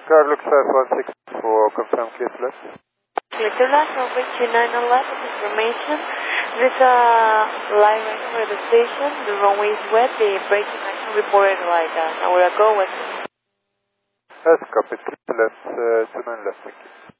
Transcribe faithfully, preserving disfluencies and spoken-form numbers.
Skylook five one six four, confirm clear to left. Clear to left, over two nine eleven, information. There's a live right over the station, the runway is wet, the braking action reported like an hour ago was... That's copied, clear to left, uh, two nine left, thank you.